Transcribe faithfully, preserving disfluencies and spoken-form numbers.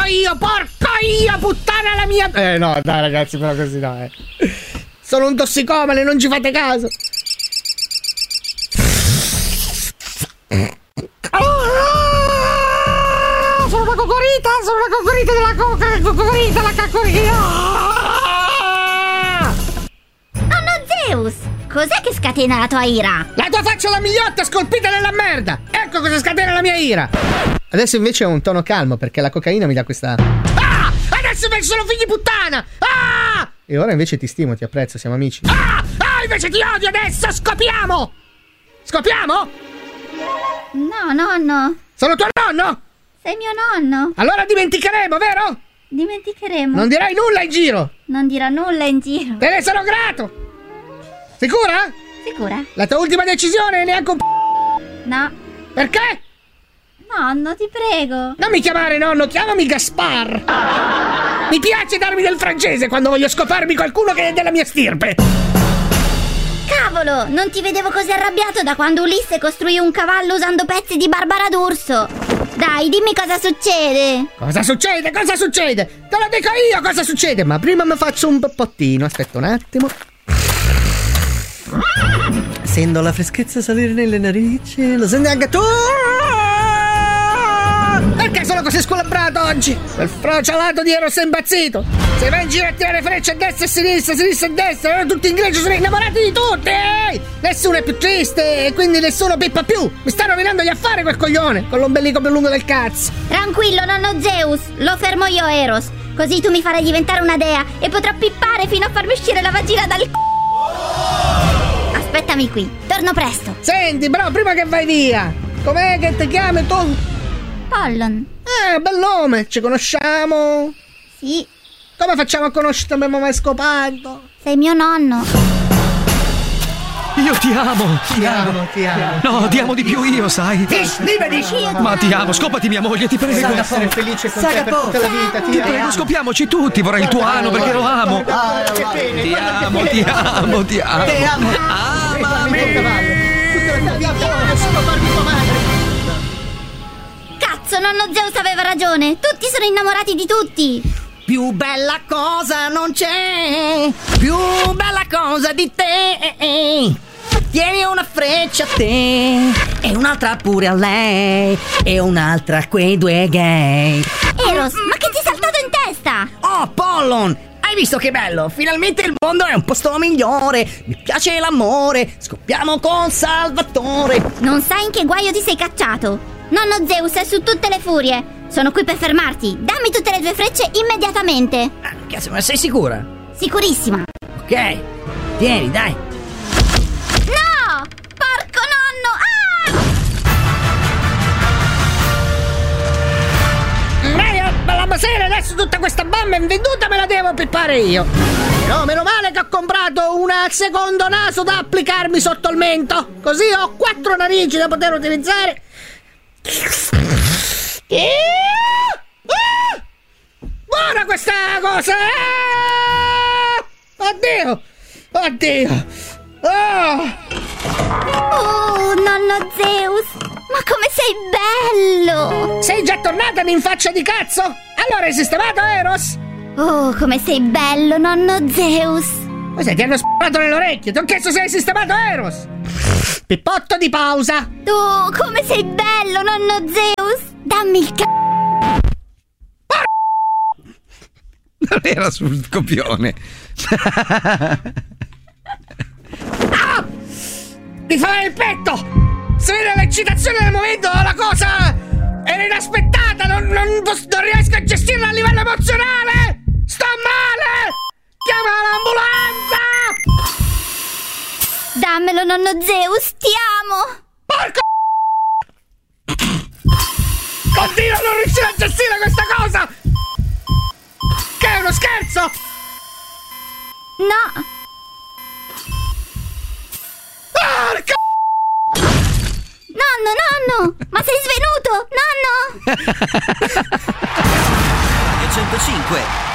io, porco io, puttana la mia... Eh no, dai ragazzi, però così no, eh. Sono un tossicomane, non ci fate caso. Ah, sono una cocorita, sono una cocorita della coca, cocorita, la cacorita. Nonno Zeus, cos'è che scatena la tua ira? La tua faccia da migliotta scolpita nella merda. Ecco cosa scatena la mia ira. Adesso invece è un tono calmo perché la cocaina mi dà questa... Ah! Adesso invece sono figli puttana! Ah! E ora invece ti stimo, ti apprezzo, siamo amici. Ah! Ah, invece ti odio adesso! Scopiamo! Scopiamo? No, nonno. Sono tuo nonno? Sei mio nonno. Allora dimenticheremo, vero? Dimenticheremo. Non dirai nulla in giro. Non dirò nulla in giro. Te ne sono grato. Sicura? Sicura? La tua ultima decisione è neanche un p***. No. Perché? Nonno, ti prego. Non mi chiamare nonno, chiamami Gaspar. Mi piace darmi del francese quando voglio scoparmi qualcuno che è della mia stirpe. Cavolo, non ti vedevo così arrabbiato da quando Ulisse costruì un cavallo usando pezzi di Barbara d'Urso. Dai, dimmi cosa succede. Cosa succede? Cosa succede? Te lo dico io cosa succede, ma prima mi faccio un pottino. Aspetta un attimo. Sento la freschezza salire nelle narici. Lo senti anche tu? Perché sono così scolabrato oggi? Quel frociolato di Eros è impazzito. Se vai in giro a tirare frecce a destra e a sinistra, a sinistra e a destra, allora tutti in greggio sono innamorati di tutti. Nessuno è più triste e quindi nessuno pippa più. Mi sta rovinando gli affari quel coglione, con l'ombelico più lungo del cazzo. Tranquillo, nonno Zeus, lo fermo io Eros. Così tu mi farai diventare una dea e potrò pippare fino a farmi uscire la vagina dal c***o. Aspettami qui, torno presto. Senti, però, prima che vai via, com'è che ti chiami tu? Pollon. Eh, bel nome, ci conosciamo? Sì. Come facciamo a conoscerti? Non abbiamo mai scopato. Sei mio nonno. Io ti amo. Ti amo, ti amo. No, ti amo di più io, sai. Dici, dimmi, dici. Ma ti amo, scopati mia moglie, ti prego. Voglio essere felice con te per tutta la vita. Ti Ti prego, scopiamoci tutti, vorrei il tuo ano perché lo amo. Ti amo, ti amo, ti amo. Ti amo. Amami. Scoparmi tua madre. Cazzo, nonno Zeus aveva ragione. Tutti sono innamorati di tutti. Più bella cosa non c'è, più bella cosa di te. Tieni una freccia a te e un'altra pure a lei e un'altra a quei due gay. Eros, ma che ti è saltato in testa? Oh, Pollon, hai visto che bello? Finalmente il mondo è un posto migliore. Mi piace l'amore, scoppiamo con Salvatore. Non sai in che guaio ti sei cacciato. Nonno Zeus è su tutte le furie. Sono qui per fermarti. Dammi tutte le tue frecce immediatamente. Ah, cazzo, ma sei sicura? Sicurissima. Ok, tieni, dai. No! Porco nonno! Ah! Meglio, bella basera, adesso tutta questa bamba invenduta me la devo pippare io. Però meno male che ho comprato un secondo naso da applicarmi sotto il mento. Così ho quattro narici da poter utilizzare. Buona questa cosa! Oddio! Oddio! Oh! Oh, nonno Zeus! Ma come sei bello! Sei già tornata in faccia di cazzo? Allora hai sistemato Eros? Oh, come sei bello, nonno Zeus! Cos'è? Ti hanno sparato nelle orecchie? Ti ho chiesto se hai sistemato Eros! Pippotto di pausa! Tu, come sei bello, nonno Zeus! Dammi il c***o! Non era sul copione. Ah! Mi fa il petto! Si vede l'eccitazione del momento, la cosa era inaspettata, non, non, non riesco a gestirla a livello emozionale! Sto male! Chiama l'ambulanza! Dammelo, nonno Zeus, ti amo! Porco! Oddio, non riuscirò a gestire questa cosa! Che è uno scherzo? No! Porco! Nonno, nonno! Ma sei svenuto! Nonno! centocinque